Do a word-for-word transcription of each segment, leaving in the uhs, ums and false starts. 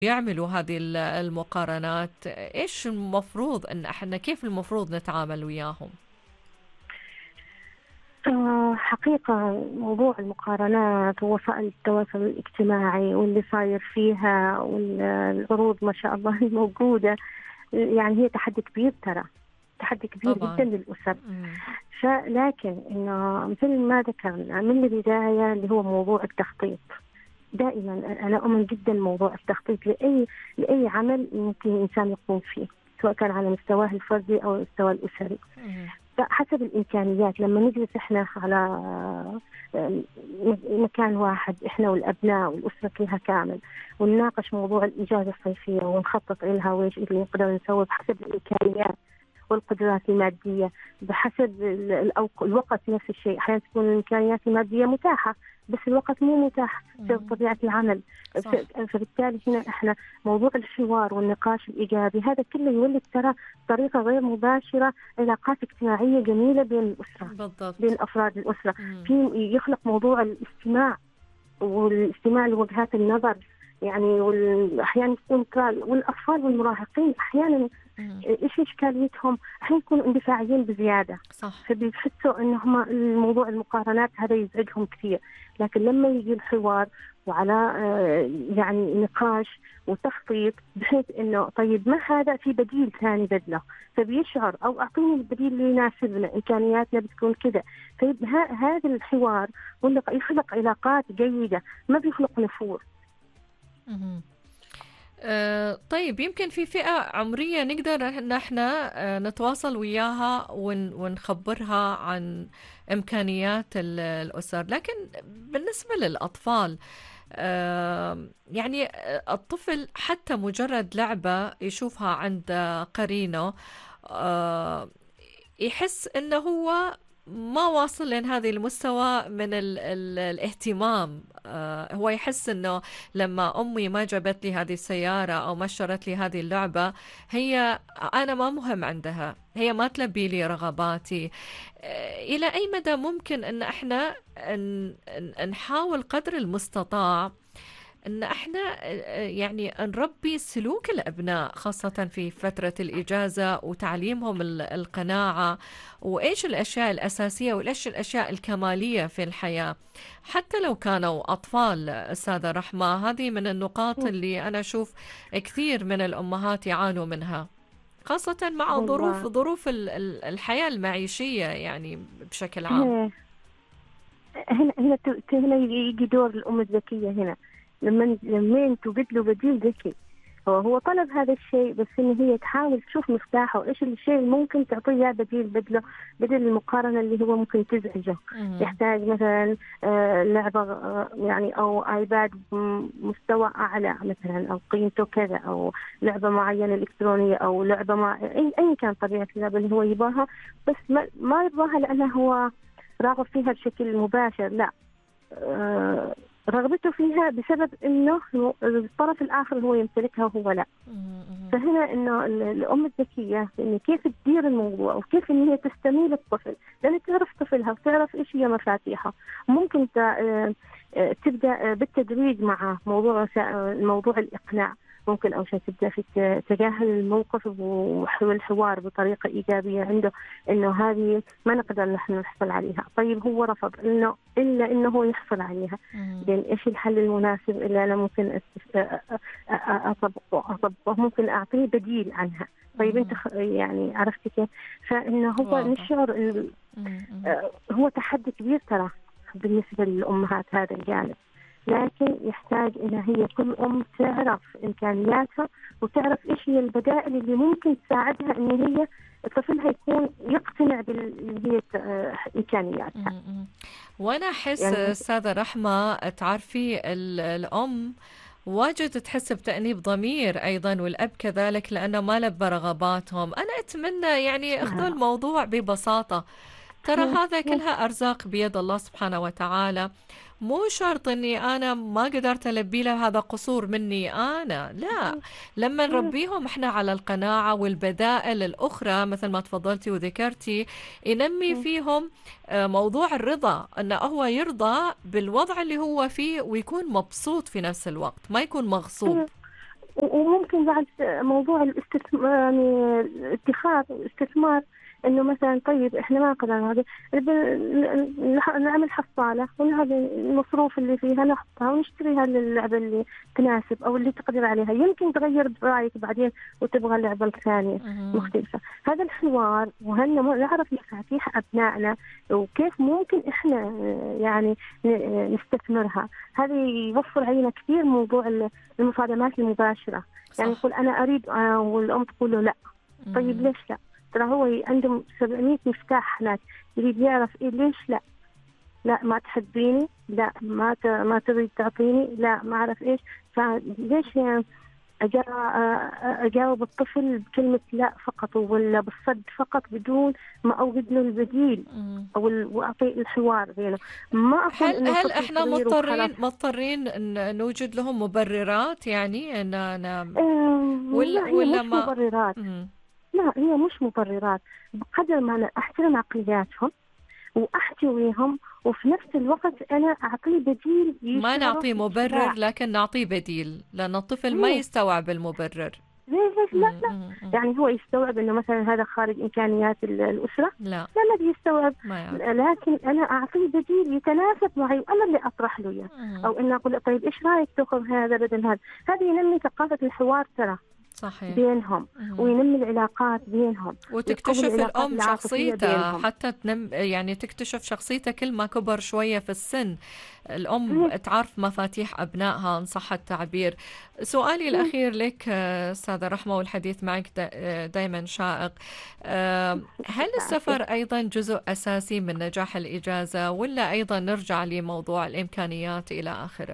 يعملوا هذه ال- المقارنات، إيش المفروض أن احنا كيف المفروض نتعامل وياهم؟ آه، حقيقة موضوع المقارنات ووسائل التواصل الاجتماعي واللي صاير فيها والعروض ما شاء الله الموجودة، يعني هي تحدي كبير ترى، تحدي كبير جدا طبعا. للأسر. مم. فلكن إنه مثل ما ذكرنا من البداية اللي هو موضوع التخطيط. دائما أنا أؤمن جدا موضوع التخطيط لأي لأي عمل ممكن الإنسان يقوم فيه، سواء كان على مستواه الفردي أو المستوى الأسري. مم. فحسب الإمكانيات لما نجلس إحنا على آه، مكان واحد، إحنا والأبناء والأسرة كلها كامل، ونناقش موضوع الإجازة الصيفية ونخطط لها وإيش اللي نقدر نسوي بحسب الإمكانيات والقدرات المادية، بحسب ال- الأوق- الوقت. نفس الشيء أحيانا تكون الإمكانيات المادية متاحة بس الوقت مو متاح بسبب مم. طبيعة العمل. صح. ف- فبالتالي هنا احنا موضوع الحوار والنقاش الإيجابي هذا كله يولد ترى بطريقة غير مباشرة علاقات اجتماعية جميلة بين الأسرة، بين بالضبط. أفراد الأسرة. مم. في يخلق موضوع الاستماع والاستماع لوجهات النظر، يعني واحيانا يكون كال- والاطفال والمراهقين احيانا مم. ايش اشكاليتهم؟ احيانا يكونوا اندفاعيين بزياده، صح. فبيحسوا انهم الموضوع المقارنات هذا يزعجهم كثير. لكن لما يجي الحوار وعلى آه، يعني نقاش وتخطيط بحيث انه طيب ما هذا في بديل ثاني بدله، فبيشعر او اعطيني البديل اللي يناسبنا، امكانياتنا بتكون كذا. طيب ه- هذا الحوار واللقاء يخلق علاقات جيده، ما بيخلق نفور. مم. آه، طيب، يمكن في فئة عمرية نقدر ان احنا آه، نتواصل وياها ون- ونخبرها عن إمكانيات ال- الأسر، لكن بالنسبة للأطفال، آه، يعني آه، الطفل حتى مجرد لعبة يشوفها عند قرينه، آه، يحس انه هو ما واصل لين هذه المستوى من ال ال الاهتمام. آه هو يحس انه لما امي ما جابت لي هذه السيارة او ما اشترت لي هذه اللعبة، هي انا ما مهم عندها، هي ما تلبي لي رغباتي. آه الى اي مدى ممكن ان احنا ن- ن- نحاول قدر المستطاع ان احنا آه، يعني نربي سلوك الابناء، خاصة في فترة الاجازة، وتعليمهم ال- القناعة، وايش الاشياء الاساسية وايش الاشياء الكمالية في الحياة، حتى لو كانوا اطفال. استاذة رحمة، هذه من النقاط اللي انا اشوف كثير من الامهات يعانوا منها، خاصة مع ظروف والله ظروف ال- ال- الحياة المعيشية يعني بشكل عام. هنا هنا هنا ت- هنا يجي دور الأم الذكية هنا. لما لما توجد له بديل ذكي، هو هو طلب هذا الشيء، بس إن هي تحاول تشوف مفتاحه وإيش الشيء اللي ممكن تعطيه إياه بديل بدله، بدل المقارنة اللي هو ممكن تزعجه. مم. يحتاج مثلا آه، لعبة آه، يعني أو آيباد مستوى أعلى مثلا، أو قيمته كذا، أو لعبة معينة إلكترونية، أو لعبة مع أي أي كان طبيعة اللعبة اللي هو يبغاها، بس ما, ما يبغاها لأنه هو راغب فيها بشكل مباشر، لا، آه، رغبته فيها بسبب انه الطرف الاخر هو يمتلكها وهو لا. مم. فهنا انه ال- الام الذكيه ان كيف تدير الموضوع وكيف ان هي تستميل الطفل، لان تعرف طفلها وتعرف ايش هي مفاتيحها. ممكن ت- آه، آه، تبدا آه، بالتدريج مع موضوع وسا- موضوع الاقناع. ممكن اول شيء تبدا في الت- تجاهل الموقف والحوار بطريقه ايجابيه عنده، انه هذه ما نقدر نحن نحصل عليها. طيب هو رفض انه الا انه هو يحصل عليها، مم. زين ايش الحل المناسب اللي انا ممكن أس- أ- أ- أ- اطبقه اطبقه ممكن اعطيه بديل عنها. طيب انت مم. خ- يعني عرفتي كيف؟ فانه هو واضح. نشعر إن مم. مم. آه، هو تحدي كبير ترى بالنسبه للامهات هذا الجانب، لكن يحتاج ان هي كل ام تعرف امكانياتها وتعرف ايش هي البدائل اللي ممكن تساعدها ان هي طفلها يكون يقتنع باللي هي آه، امكانياتها. مم. وانا احس يعني استاذة رحمة، تعرفي ال- الام واجد تحس بتأنيب ضمير ايضا، والاب كذلك، لانه ما لبى رغباتهم. انا اتمنى يعني اخذوا لا الموضوع ببساطة، ترى لا هذا لا كلها أرزاق بيد الله سبحانه وتعالى، مو شرط أني أنا ما قدرت ألبي له هذا قصور مني أنا، لا. لما نربيهم إحنا على القناعة والبدائل الأخرى مثل ما تفضلتي وذكرتي، ينمي فيهم آه، موضوع الرضا، أنه هو يرضى بالوضع اللي هو فيه ويكون مبسوط في نفس الوقت، ما يكون مغصوب. وممكن بعد موضوع الاستثمار، يعني الادخار والاستثمار، انه مثلا طيب احنا ما قدرنا هذا، نعمل حصاله وهذا المصروف اللي فيها نحطها ونشتريها للعبه اللي تناسب او اللي تقدر عليها، يمكن تغير برايك بعدين وتبغى اللعبه الثانيه مختلفه. هذا الحوار، وهنا نعرف مفاتيح ابنائنا وكيف ممكن احنا يعني نستثمرها. هذا يوفر علينا كثير موضوع المصادمات المباشره. يعني يقول انا اريد، والام تقول له لا. طيب ليش لا؟ ترى هو عنده سبعمية مفتاح هناك، يريد يعرف إيه ليش لا. لا ما تحبيني، لا ما ت... ما تريد تعطيني، لا ما أعرف إيش. فليش أجا... أجاوب الطفل بكلمة لا فقط ولا بالصد فقط بدون ما أوجد له البديل أو ال... وأعطي الحوار بينه. ما أقول هل إنه هل إحنا مضطرين وخلاص. مضطرين إن نوجد لهم مبررات، يعني إن أنا آه ولا لا، هي ولا مش ما مبررات. مم. لا هي مش مبررات، بقدر ما أنا أحترم عقلياتهم وأحتويهم، وفي نفس الوقت أنا أعطيه بديل ما يشعره نعطيه مبرر بالشبع. لكن نعطيه بديل، لأن الطفل ما ليه؟ يستوعب المبرر. ليه ليش لا لا مم. مم. يعني هو يستوعب إنه مثلا هذا خارج إمكانيات ال- الأسرة؟ لا لا ما بيستوعب. ما يعرف. لكن أنا أعطيه بديل يتناسب معي وأنا اللي أطرح له إياه، أو إن أقول له طيب إيش رأيك تأخذ هذا بدل هذا. هذا ينمي ثقافة الحوار ترى صحيح. بينهم، مم. وينمي العلاقات بينهم، وتكتشف ويقوي العلاقات الأم العاطفية شخصيتها، بينهم. حتى تنم يعني تكتشف شخصيتها كل ما كبر شوية في السن. الأم مم. تعرف مفاتيح أبنائها إن صح التعبير. سؤالي مم. الأخير لك آه، أستاذة رحمة، والحديث معك دائما شائق. آه، هل السفر أيضا جزء أساسي من نجاح الإجازة، ولا أيضا نرجع لموضوع الإمكانيات إلى آخره؟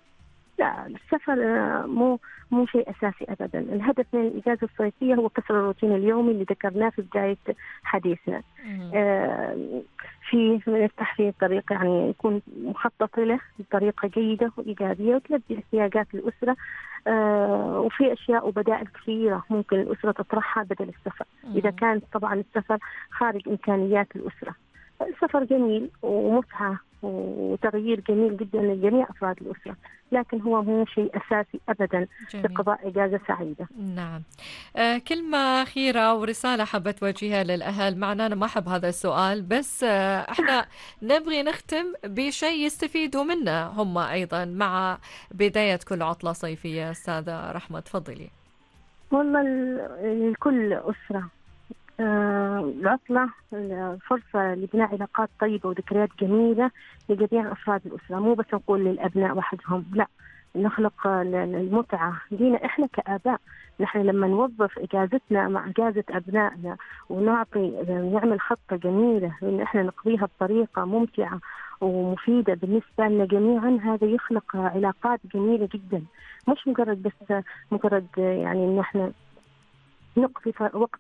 لا السفر آه، مو مو شيء أساسي أبدا. الهدف من الإجازة الصيفية هو كسر الروتين اليومي اللي ذكرناه في بداية حديثنا. آه، في نفتح فيه طريق يعني يكون مخطط له بطريقة جيدة وإيجابية وتلبي احتياجات الأسرة. آه، وفي أشياء وبدائل كثيرة ممكن الأسرة تطرحها بدل السفر، إذا كان طبعا السفر خارج إمكانيات الأسرة. السفر جميل ومتعة وتغيير جميل جدا لجميع أفراد الأسرة، لكن هو مو شيء أساسي أبدا لقضاء إجازة سعيدة. نعم. آه كلمة أخيرة ورسالة حبت توجهها للأهل، معنا أنا ما أحب هذا السؤال، بس آه إحنا نبغي نختم بشيء يستفيدوا منه هم أيضا مع بداية كل عطلة صيفية. أستاذة رحمة تفضلي. والله لكل أسرة آه، العطلة فرصة لبناء علاقات طيبة وذكريات جميلة لجميع أفراد الأسرة، مو بس نقول للأبناء وحدهم، لا نخلق المتعة لينا إحنا كآباء. نحن لما نوظف إجازتنا مع إجازة أبنائنا ونعطي نعمل خطة جميلة إن إحنا نقضيها بطريقة ممتعة ومفيدة بالنسبة لنا جميعا، هذا يخلق علاقات جميلة جدا، مش مجرد بس مجرد يعني إن إحنا نقضي وقت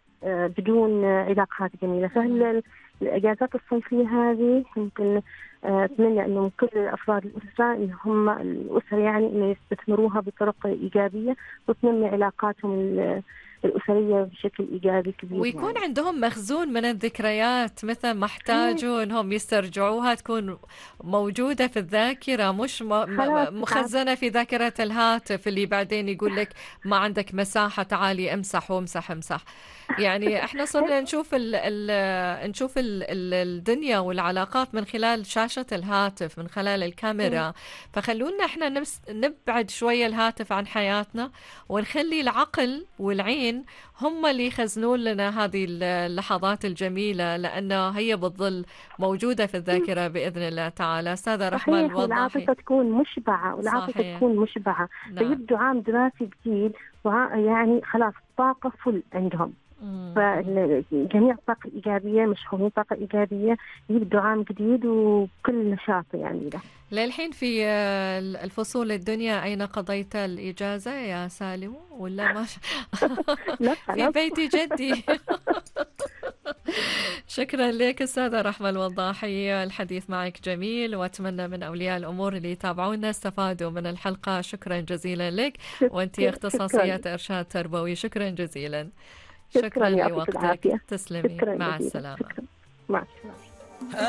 بدون علاقات جميلة. فالإجازات الصيفية هذه يمكن أتمنى أنه من كل أفراد الأسرة إن هم الأسرة يعني إنه يستثمروها بطرق إيجابية وتنمي علاقاتهم الأسرية بشكل إيجابي كبير، ويكون يعني. عندهم مخزون من الذكريات، مثل ما احتاجوا انهم يسترجعوها تكون موجودة في الذاكرة، مش مخزنة في ذاكرة الهاتف اللي بعدين يقول لك ما عندك مساحة تعالي امسح وامسح امسح. يعني احنا صرنا نشوف ال ال نشوف ال ال الدنيا والعلاقات من خلال شاشة الهاتف، من خلال الكاميرا. فخلونا احنا نبس نبعد شوية الهاتف عن حياتنا، ونخلي العقل والعين هم اللي يخزنون لنا هذه اللحظات الجميلة، لأنه هي بتظل موجودة في الذاكرة بإذن الله تعالى. أستاذة رحمة الوضاحي. والعاطفة تكون مشبعة، والعاطفة تكون مشبعة. نعم. فيبدو عام دراسي جديد يعني خلاص طاقة فل عندهم، فجميع الطاقة الإيجابية مشحونين طاقة إيجابية، يبدو عام جديد وكل نشاط يعني له. للحين في الفصول الدنيا أين قضيت الإجازة يا سالم ولا ما ش... في بيت جدي. شكرا لك أستاذة رحمة الوضاحي، الحديث معك جميل، وأتمنى من أولياء الأمور اللي يتابعونا استفادوا من الحلقة. شكرا جزيلا لك، وأنت اختصاصية إرشاد تربوي. شكرا جزيلا. شكرا, شكرا لوقتك. تسلمي. مع السلامة. شكرا. مع السلامة.